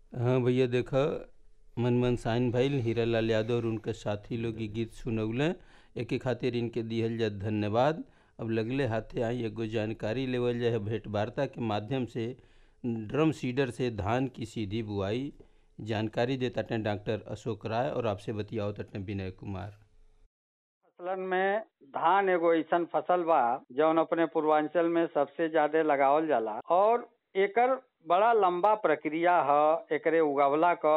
हाँ भैया देखा, मनमन साइन भइल हीरालाल यादव और उनके साथी लोग ई गीत सुनौले। एके खातिर इनके दिहल जा धन्यवाद। अब लगले हाथे आई एगो जानकारी लेवल जाए भेंट वार्ता के माध्यम से। ड्रम सीडर से धान की सीधी बुआई जानकारी देता डॉक्टर अशोक राय और आपसे बतियाओ तटने विनय कुमार। फसलन में धान एगो ऐसन फसल बा जौन अपने पूर्वांचल में सबसे ज्यादा लगावल जाला और एकर बड़ा लंबा प्रक्रिया है। एकरे उगावला क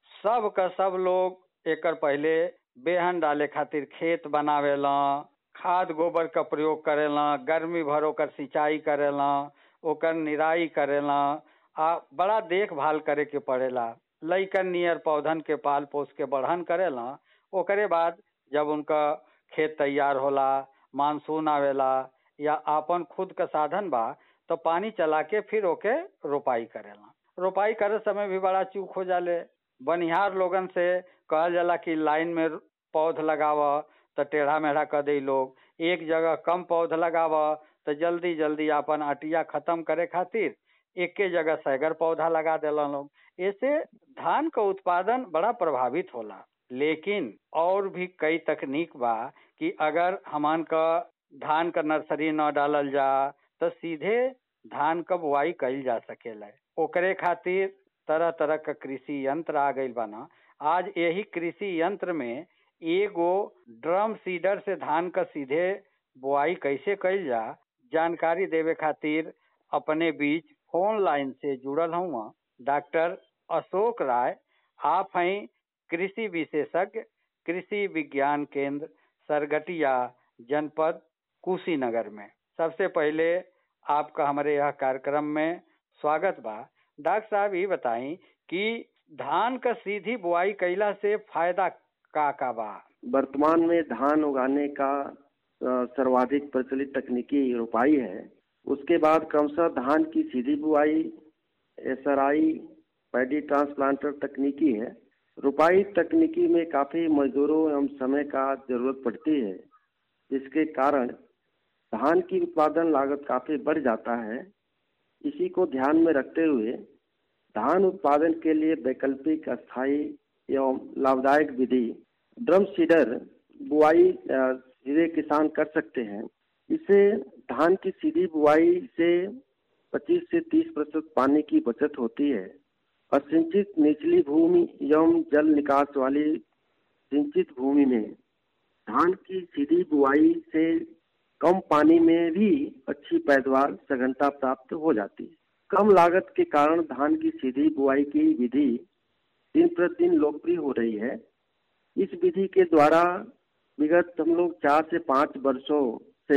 सब लोग एकर पहले बेहन डाले खातिर खेत बनावेला, खाद गोबर का प्रयोग करेला, गर्मी भर ओकर सिंचाई करेला, ओकर निराई करेला आ बड़ा देखभाल करे के पड़ेला। लइकन नियर पौधन के पाल पोस के बढ़न करेला। ओकरे बाद जब उनका खेत तैयार होला, मानसून आवेला या आपन खुद का साधन बा तो पानी चला के फिर ओके रोपाई करेला। रोपाई करे समय भी बड़ा चूक हो जाले। बनिहार लोगन से कहल जाला कि लाइन में पौध लगाव तो टेढ़ा मेढ़ा कर दे लोग, एक जगह कम पौध लगाव तो जल्दी जल्दी अपन अटिया खत्म करे खातिर एक के जगह सैगर पौधा लगा देला लोग। ऐसे धान का उत्पादन बड़ा प्रभावित होला। लेकिन और भी कई तकनीक बा कि अगर हमन का धान का नर्सरी न डालल जा तो सीधे धान का बुआई कइल जा सकेला। ओकरे खातिर तरह तरह का कृषि यंत्र आ गइल बना। आज यही कृषि यंत्र में एगो ड्रम सीडर से धान का सीधे बुआई कैसे कइल जा जानकारी देवे खातिर अपने बीच फोन लाइन से जुड़ल हूँ डॉक्टर अशोक राय। आप हैं कृषि विशेषज्ञ, कृषि विज्ञान केंद्र सरगटिया, जनपद कुशीनगर में। सबसे पहले आपका हमारे यह कार्यक्रम में स्वागत बा। डॉक्टर साहब ये बताएं कि धान का सीधी बुआई कैला से फायदा का बा? वर्तमान में धान उगाने का सर्वाधिक प्रचलित तकनीकी रोपाई है। उसके बाद क्रमशः धान की सीधी बुआई, एसआरआई, पैडी ट्रांसप्लांटर तकनीकी है। रोपाई तकनीकी में काफी मजदूरों एवं समय का जरूरत पड़ती है, जिसके कारण धान की उत्पादन लागत काफी बढ़ जाता है। इसी को ध्यान में रखते हुए धान उत्पादन के लिए वैकल्पिक, अस्थायी एवं लाभदायक विधि ड्रम सीडर बुआई सीधे किसान कर सकते हैं। इससे धान की सीधी बुआई से 25 से 30% पानी की बचत होती है। असिंचित निचली भूमि एवं जल निकास वाली सिंचित भूमि में धान की सीधी बुआई से कम पानी में भी अच्छी पैदावार सघनता प्राप्त हो जाती है। कम लागत के कारण धान की सीधी बुआई की विधि दिन प्रतिदिन लोकप्रिय हो रही है। इस विधि के द्वारा विगत हम लोग 4 से 5 वर्षों से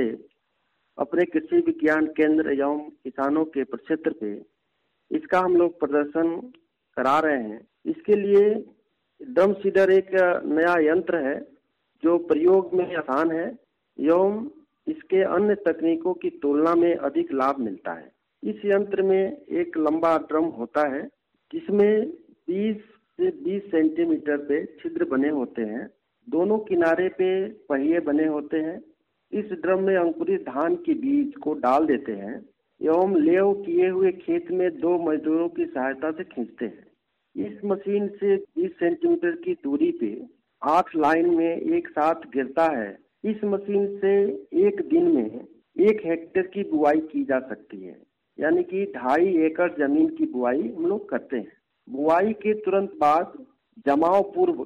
अपने कृषि विज्ञान केंद्र एवं किसानों के प्रक्षेत्र पे इसका हम लोग प्रदर्शन करा रहे हैं। इसके लिए ड्रम सीडर एक नया यंत्र है जो प्रयोग में आसान है एवं इसके अन्य तकनीकों की तुलना में अधिक लाभ मिलता है। इस यंत्र में एक लंबा ड्रम होता है जिसमें 20 से 20 सेंटीमीटर पे छिद्र बने होते हैं। दोनों किनारे पे पहिए बने होते हैं। इस ड्रम में अंकुरित धान के बीज को डाल देते हैं एवं लेव किए हुए खेत में 2 मजदूरों की सहायता से खींचते हैं। इस मशीन से 20 सेंटीमीटर की दूरी पे 8 लाइन में एक साथ गिरता है। इस मशीन से एक दिन में 1 हेक्टेयर की बुआई की जा सकती है, यानी कि 2.5 एकड़ जमीन की बुआई हम लोग करते हैं। बुआई के तुरंत बाद जमाव पूर्व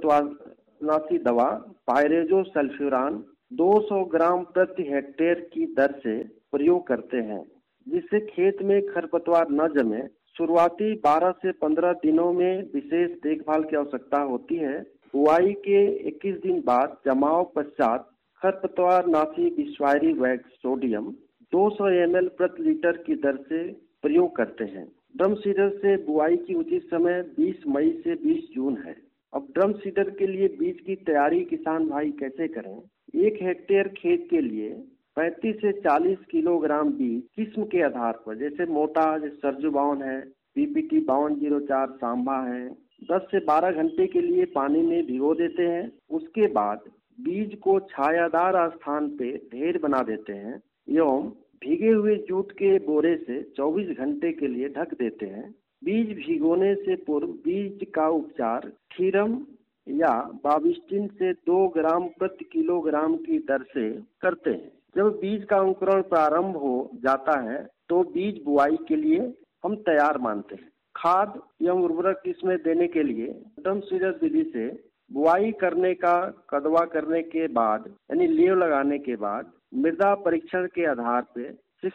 खरपतवारनाशी दवा पायरेजो सल्फ्यूरान 200 ग्राम प्रति हेक्टेयर की दर से प्रयोग करते हैं, जिससे खेत में खरपतवार न जमे। शुरुआती 12 से 15 दिनों में विशेष देखभाल की आवश्यकता होती है। बुआई के 21 दिन बाद जमाव पश्चात खरपतवारनाशी बिस्वायरी वैक्स सोडियम 200 ml प्रति लीटर की दर से प्रयोग करते हैं। ड्रम सीडर से बुआई की उचित समय 20 मई से 20 जून है। अब ड्रम सीडर के लिए बीज की तैयारी किसान भाई कैसे करें? 1 हेक्टेयर खेत के लिए 35 से 40 किलोग्राम बीज किस्म के आधार पर, जैसे मोटा सरजू 52 है, पीपीटी 5204 सांबा है, 10 से 12 घंटे के लिए पानी में भिगो देते हैं। उसके बाद बीज को छायादार स्थान पे ढेर बना देते हैं एवं भीगे हुए जूट के बोरे से 24 घंटे के लिए ढक देते हैं। बीज भिगोने से पूर्व बीज का उपचार थीरम या बाविस्टिन से 2 ग्राम प्रति किलोग्राम की दर से करते हैं। जब बीज का अंकुरण प्रारंभ हो जाता है तो बीज बुआई के लिए हम तैयार मानते हैं। खाद एवं उर्वरक इसमें देने के लिए ड्रम सीडर विधि से बुआई करने का कदवा करने के बाद यानी लेव लगाने के बाद मृदा परीक्षण के आधार पे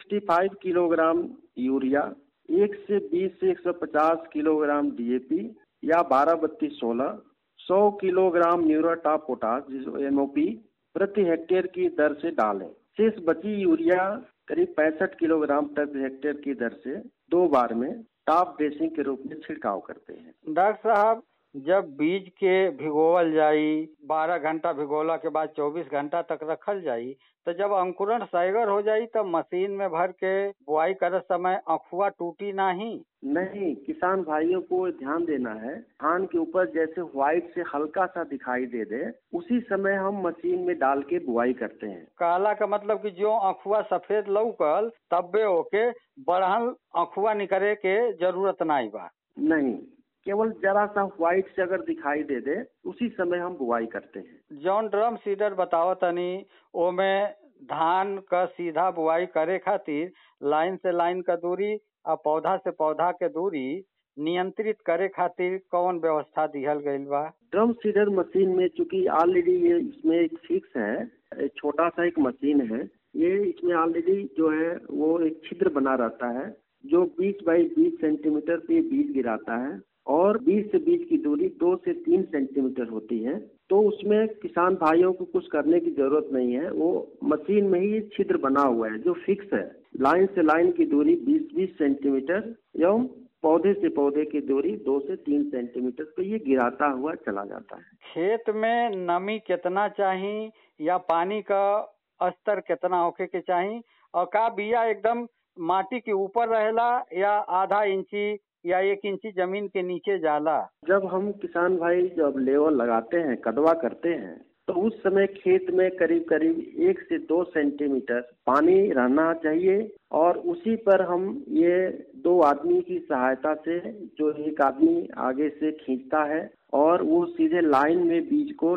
65 किलोग्राम यूरिया, 1 से 20 से 150 किलोग्राम DAP या 12-32-16, 100 kilogram muriate of potash MOP प्रति हेक्टेयर की दर से डालें। शेष बची यूरिया करीब 65 किलोग्राम प्रति हेक्टेयर की दर से 2 बार में टॉप ड्रेसिंग के रूप में छिड़काव करते हैं। डॉक्टर साहब, जब बीज के भिगोवल जाई 12 घंटा भिगोला के बाद 24 घंटा तक रखल जाई, तो जब अंकुरण सैगर हो जाई तब मशीन में भर के बुआई करे समय अफुआ टूटी नहीं? नहीं, किसान भाइयों को ध्यान देना है, धान के ऊपर जैसे व्हाइट से हल्का सा दिखाई दे उसी समय हम मशीन में डाल के बुआई करते हैं। काला का मतलब कि जो अफुआ सफेद लौकल तब्बे ओके बढ़ल अफुआ निकले के जरूरत नहीं बा? नहीं, केवल जरा सा व्हाइट से अगर दिखाई दे उसी समय हम बुआई करते हैं। जौन ड्रम सीडर बताओ तनी, ओमे धान का सीधा बुआई करे खातिर लाइन से लाइन का दूरी और पौधा से पौधा के दूरी नियंत्रित करे खातिर कौन व्यवस्था दिहल गइल बा? ड्रम सीडर मशीन में चूंकि ऑलरेडी ये इसमें एक फिक्स है, एक छोटा सा एक मशीन है, ये इसमें ऑलरेडी जो है वो एक छिद्र बना रहता है जो 20 बाई 20 सेंटीमीटर पे बीज गिराता है और बीज से बीज की दूरी 2 से 3 सेंटीमीटर होती है। तो उसमें किसान भाइयों को कुछ करने की जरूरत नहीं है, वो मशीन में ही छिद्र बना हुआ है जो फिक्स है। लाइन से लाइन की दूरी 20-20 सेंटीमीटर एवं पौधे से पौधे की दूरी 2 से 3 सेंटीमीटर पे ये गिराता हुआ चला जाता है। खेत में नमी कितना चाहिए या पानी का स्तर कितना होके के चाहिए, और का बिया एकदम माटी के ऊपर रहेला या आधा इंची या 1 इंची जमीन के नीचे जाला? जब हम किसान भाई जब लेवल लगाते हैं, कदवा करते हैं, तो उस समय खेत में करीब करीब 1 से 2 सेंटीमीटर पानी रहना चाहिए और उसी पर हम ये 2 आदमी की सहायता से, जो एक आदमी आगे से खींचता है और वो सीधे लाइन में बीज को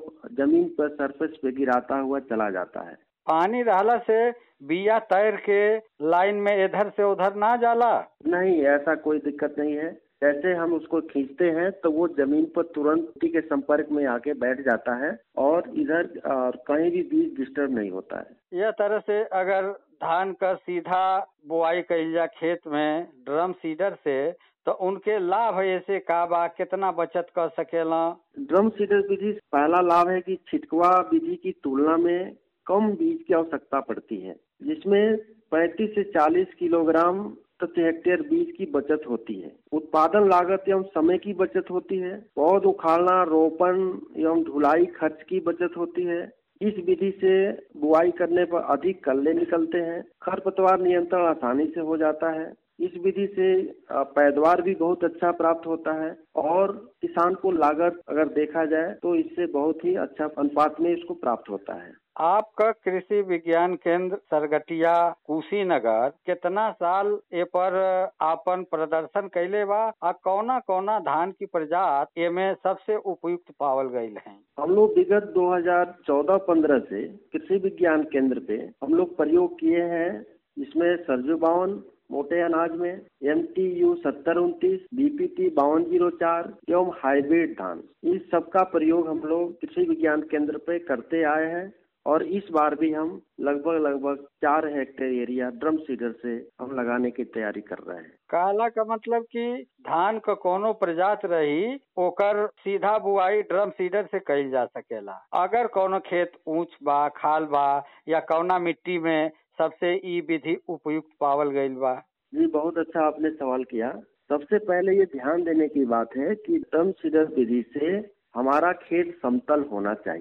जमीन पर सरफेस पे गिराता हुआ चला जाता है। पानी रहला से बिया तैर के लाइन में इधर से उधर ना जाला? नहीं, ऐसा कोई दिक्कत नहीं है। जैसे हम उसको खींचते हैं तो वो जमीन पर तुरंत मिट्टी के संपर्क में आके बैठ जाता है और इधर कहीं भी बीज डिस्टर्ब नहीं होता है। यह तरह से अगर धान का सीधा बुआई कइल जा खेत में ड्रम सीडर से, तो उनके लाभ ऐसे का बा, कितना बचत कर सकेला? ड्रम सीडर विधि पहला लाभ है कि छिटकवा विधि की तुलना में कम बीज की आवश्यकता पड़ती है, जिसमें 35 से 40 किलोग्राम प्रति हेक्टेयर बीज की बचत होती है। उत्पादन लागत एवं समय की बचत होती है। पौध उखाड़ना, रोपण एवं ढुलाई खर्च की बचत होती है। इस विधि से बुआई करने पर अधिक कल्ले निकलते हैं। खरपतवार नियंत्रण आसानी से हो जाता है। इस विधि से पैदावार भी बहुत अच्छा प्राप्त होता है और किसान को लागत अगर देखा जाए तो इससे बहुत ही अच्छा अनुपात में इसको प्राप्त होता है। आपका कृषि विज्ञान केंद्र सरगटिया कुशीनगर कितना साल ए पर आपन प्रदर्शन कैले बा, आ कौना कौना धान की प्रजाति एमे सबसे उपयुक्त पावल गईल है? हम लोग विगत 2014-15 से कृषि विज्ञान केंद्र पे हम लोग प्रयोग किए हैं, जिसमें सरजू 52 मोटे अनाज में, MTU 7029, BPT 5204 एवं हाइब्रिड धान, इस सब का प्रयोग हम लोग कृषि विज्ञान केंद्र पे करते आए हैं और इस बार भी हम लगभग 4 हेक्टेयर एरिया ड्रम सीडर से हम लगाने की तैयारी कर रहे हैं। काला का मतलब कि धान का कोनो प्रजाति रही ओकर सीधा बुआई ड्रम सीडर से कइल जा सकेला। अगर कोनो खेत ऊंच बा, खाल बा या कौना मिट्टी में सबसे ई विधि उपयुक्त पावल गईल बा? जी, बहुत अच्छा आपने सवाल किया। सबसे पहले ये ध्यान देने की बात है कि ड्रम सीडर विधि से हमारा खेत समतल होना चाहिए।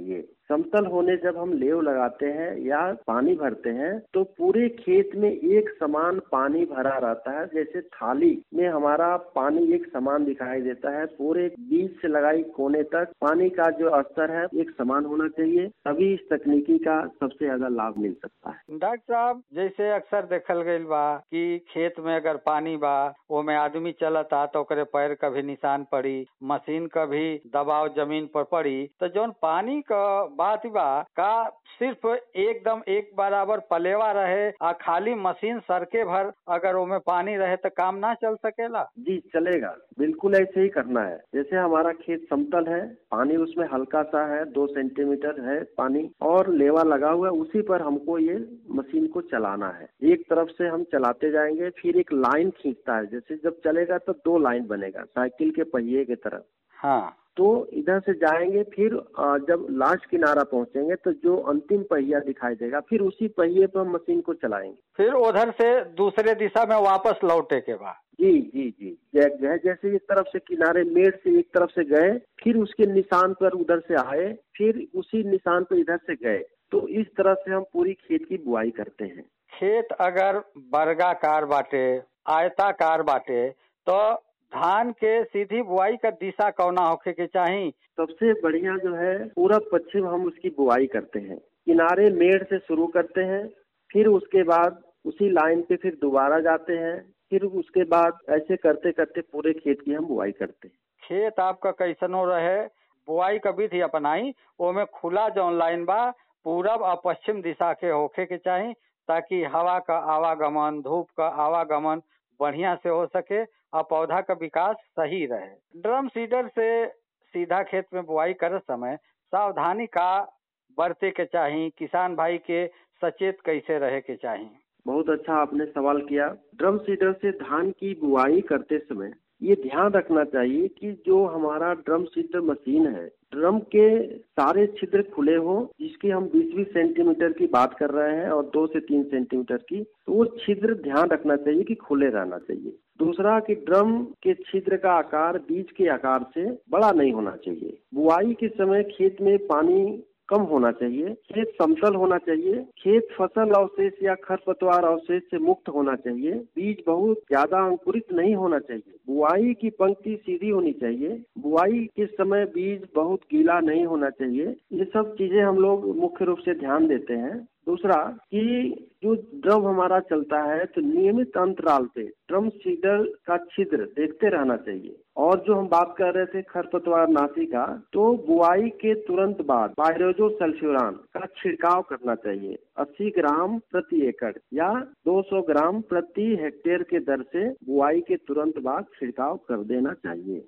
समतल होने जब हम लेव लगाते हैं या पानी भरते हैं तो पूरे खेत में एक समान पानी भरा रहता है। जैसे थाली में हमारा पानी एक समान दिखाई देता है, पूरे बीज से लगाई कोने तक पानी का जो स्तर है एक समान होना चाहिए, तभी इस तकनीकी का सबसे ज्यादा लाभ मिल सकता है। डॉक्टर साहब, जैसे अक्सर देखल गईल बा कि खेत में अगर पानी बा वो में आदमी चलता तो ओकरे पैर का भी निशान पड़ी, मशीन का भी दबाव जमीन पर पड़ी, तो जौन पानी का बात बा का सिर्फ एकदम एक बराबर पलेवा रहे आ खाली मशीन सरके भर अगर वो में पानी रहे तो काम ना चल सकेला? जी चलेगा, बिल्कुल ऐसे ही करना है। जैसे हमारा खेत समतल है, पानी उसमें हल्का सा है, 2 सेंटीमीटर है पानी और लेवा लगा हुआ है, उसी पर हमको ये मशीन को चलाना है। एक तरफ से हम चलाते जाएंगे, फिर एक लाइन खींचता है, जैसे जब चलेगा तो 2 लाइन बनेगा साइकिल के पहिए की तरफ। हाँ, तो इधर से जाएंगे, फिर जब लास्ट किनारा पहुंचेंगे तो जो अंतिम पहिया दिखाई देगा, फिर उसी पहिए पर मशीन को चलाएंगे। फिर उधर से दूसरे दिशा में वापस लौटे के बाद? जी जी जी, जैसे एक तरफ से किनारे मेड़ से एक तरफ से गए, फिर उसके निशान पर उधर से आए, फिर उसी निशान पर इधर से गए, तो इस तरह से हम पूरी खेत की बुआई करते हैं। खेत अगर वर्गाकार बाटे, आयताकार बाटे, तो धान के सीधी बुआई का दिशा कौना होखे के चाही? सबसे बढ़िया जो है पूरब पश्चिम हम उसकी बुआई करते हैं। किनारे मेड़ से शुरू करते हैं, फिर उसके बाद उसी लाइन पे फिर दोबारा जाते हैं, फिर उसके बाद ऐसे करते करते पूरे खेत की हम बुआई करते हैं। खेत आपका कैसनो रहे, बुआई का विधि अपनाई, ओमे खुला जौन लाइन बा पूरब और पश्चिम दिशा के होखे के चाही, ताकि हवा का आवागमन, धूप का आवागमन बढ़िया से हो सके और पौधा का विकास सही रहे। ड्रम सीडर से सीधा खेत में बुआई करे समय सावधानी का बरते के चाही, किसान भाई के सचेत कैसे रहे के चाही? बहुत अच्छा आपने सवाल किया। ड्रम सीडर से धान की बुआई करते समय ये ध्यान रखना चाहिए कि जो हमारा ड्रम सीडर मशीन है, ड्रम के सारे छिद्र खुले हो, जिसकी हम 20-20 सेंटीमीटर की बात कर रहे हैं और 2 से 3 सेंटीमीटर की, तो वो छिद्र ध्यान रखना चाहिए कि खुले रहना चाहिए। दूसरा कि ड्रम के छिद्र का आकार बीज के आकार से बड़ा नहीं होना चाहिए। बुआई के समय खेत में पानी कम होना चाहिए, खेत समतल होना चाहिए, खेत फसल अवशेष या खरपतवार अवशेष से मुक्त होना चाहिए, बीज बहुत ज्यादा अंकुरित नहीं होना चाहिए, बुआई की पंक्ति सीधी होनी चाहिए, बुआई के समय बीज बहुत गीला नहीं होना चाहिए। ये सब चीजें हम लोग मुख्य रूप से ध्यान देते हैं। दूसरा कि जो ड्रम हमारा चलता है तो नियमित अंतराल पे ड्रम सीडर का छिद्र देखते रहना चाहिए। और जो हम बात कर रहे थे खरपतवार नाशी का, तो बुआई के तुरंत बाद पायरोजो सल्फ्यूरान का छिड़काव करना चाहिए 80 ग्राम प्रति एकड़ या 200 ग्राम प्रति हेक्टेयर के दर से बुआई के तुरंत बाद छिड़काव कर देना चाहिए।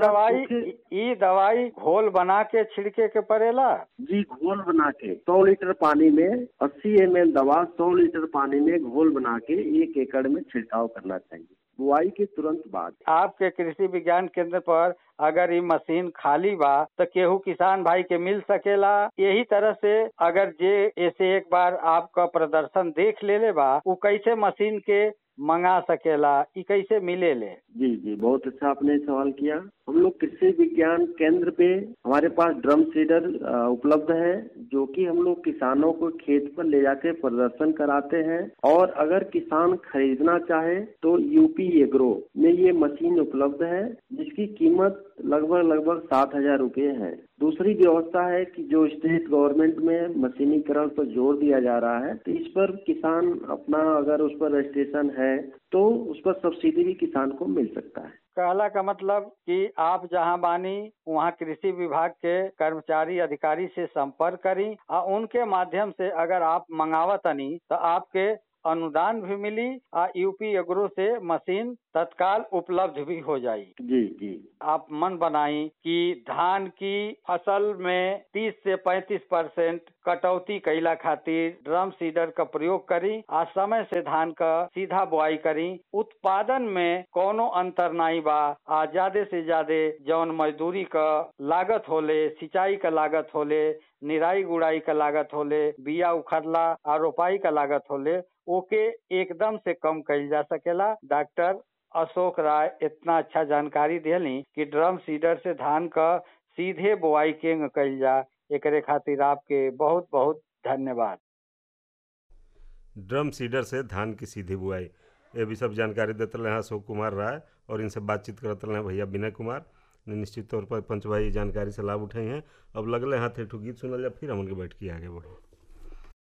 ये दवाई घोल बना के छिड़के के पड़ेला? जी, घोल बना के 100 लीटर पानी में 80 ml दवा 100 लीटर पानी में घोल बना के 1 एकड़ में छिड़काव करना चाहिए बुआई के तुरंत बाद। आपके कृषि विज्ञान केंद्र पर अगर ये मशीन खाली बा तो केहू किसान भाई के मिल सकेला? यही तरह से अगर जे ऐसे एक बार आपका प्रदर्शन देख ले बा, वो कैसे मशीन के मंगा सकेला, ये कैसे मिले ले? जी जी, बहुत अच्छा आपने सवाल किया। हम लोग कृषि विज्ञान केंद्र पे हमारे पास ड्रम सीडर उपलब्ध है, जो कि हम लोग किसानों को खेत पर ले जाके प्रदर्शन कराते हैं। और अगर किसान खरीदना चाहे तो यूपी एग्रो में ये मशीन उपलब्ध है, जिसकी कीमत लगभग 7,000 रुपये है। दूसरी व्यवस्था है कि जो स्टेट गवर्नमेंट में मशीनीकरण पर जोर दिया जा रहा है, तो इस पर किसान अपना अगर उस पर रजिस्ट्रेशन है तो उस पर सब्सिडी भी किसान को मिल सकता है। कहला का मतलब कि आप जहां बानी वहां कृषि विभाग के कर्मचारी अधिकारी से संपर्क करी और उनके माध्यम से अगर आप मंगावतनी तो आपके अनुदान भी मिली और यूपी एग्रो से मशीन तत्काल उपलब्ध भी हो जाई। जी जी, आप मन बनाई कि धान की फसल में 30 से 35% कटौती कैला खातिर ड्रम सीडर का प्रयोग करी आ समय से धान का सीधा बुआई करी। उत्पादन में कोनो अंतर नहीं बा, आ ज्यादा से ज्यादा जौन मजदूरी का लागत होले, सिंचाई का लागत होले, निराई गुड़ाई का लागत होले, बिया उखड़ला और रोपाई का लागत होले, ओके एकदम से कम कैल जा सकेला। डॉक्टर अशोक राय इतना अच्छा जानकारी दिली कि ड्रम सीडर से धान का सीधे बुआई के कैल जा, एकरे खातिर आपके बहुत बहुत धन्यवाद। ड्रम सीडर से धान की सीधी बुआई, ये भी सब जानकारी देते रहे हैं अशोक कुमार राय, और इनसे बातचीत करते रहे हैं भैया विनय कुमार ने। निश्चित तौर पर पंच भाई जानकारी से लाभ उठाई हैं। अब लगले हाथ एक ठो गीत सुनल जा, फिर हम उनके बैठ के आगे बढ़े।